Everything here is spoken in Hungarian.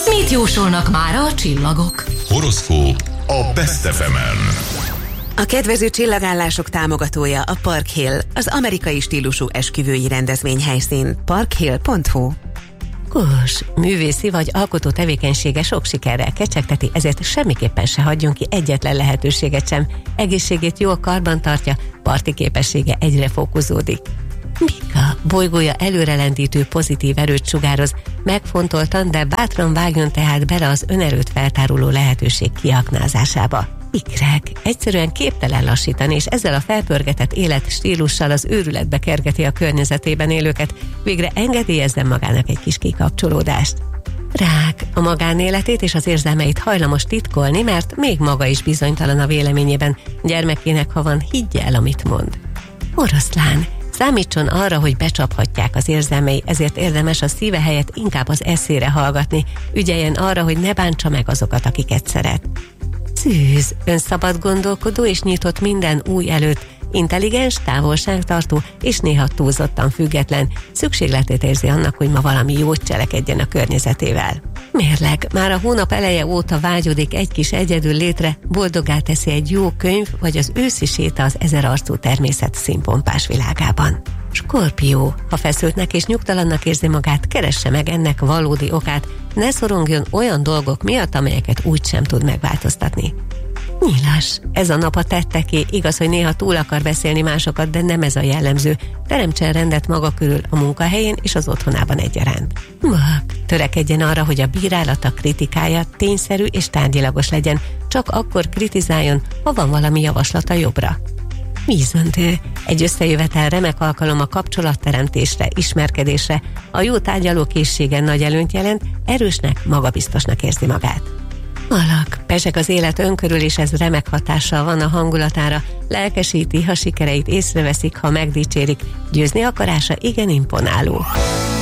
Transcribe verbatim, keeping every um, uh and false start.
Mit jósolnak mára a csillagok? Horoszkóp a Best ef emen. A kedvező csillagállások támogatója a Park Hill, az amerikai stílusú esküvői rendezvényhelyszín. parkhill pont hu. Kós, művészi vagy alkotó tevékenysége sok sikerrel kecsegteti, ezért semmiképpen se hagyjon ki egyetlen lehetőséget sem. Egészségét jól karban tartja, parti képessége egyre fokozódik. Mika bolygója előrelendítő pozitív erőt sugároz, megfontoltan, de bátran vágjon tehát bele az önerőt feltáruló lehetőség kiaknázásába. Ikrek egyszerűen képtelen lassítani, és ezzel a felpörgetett életstílussal az őrületbe kergeti a környezetében élőket, végre engedélyezzen magának egy kis kikapcsolódást. Rák a magánéletét és az érzelmeit hajlamos titkolni, mert még maga is bizonytalan a véleményében. Gyermekének, ha van, higgye el, amit mond. Oroszlán, számítson arra, hogy becsaphatják az érzelmei, ezért érdemes a szíve helyett inkább az eszére hallgatni, ügyeljen arra, hogy ne bántsa meg azokat, akiket szeret. Szűz, ön szabad gondolkodó és nyitott minden új előtt, intelligens, távolságtartó és néha túlzottan független, szükségletét érzi annak, hogy ma valami jót cselekedjen a környezetével. Mérleg, már a hónap eleje óta vágyodik egy kis egyedül létre, boldoggá teszi egy jó könyv, vagy az őszi séta az ezerarcú természet színpompás világában. Skorpió, ha feszültnek és nyugtalannak érzi magát, keresse meg ennek valódi okát, ne szorongjon olyan dolgok miatt, amelyeket úgysem tud megváltoztatni. Nyilas, ez a nap a tetteké, igaz, hogy néha túl akar beszélni másokat, de nem ez a jellemző. Teremtsen rendet maga körül a munkahelyén és az otthonában egyaránt. Vak, törekedjen arra, hogy a bírálata, kritikája tényszerű és tárgyilagos legyen, csak akkor kritizáljon, ha van valami javaslata jobbra. Vízöntő, egy összejövetel remek alkalom a kapcsolatteremtésre, ismerkedésre, a jó tárgyalókészségen nagy előnyt jelent, erősnek, magabiztosnak érzi magát. Alak, pezseg az élet önkörül, és ez remek hatással van a hangulatára, lelkesíti, ha sikereit észreveszik, ha megdicsérik, győzni akarása igen imponáló.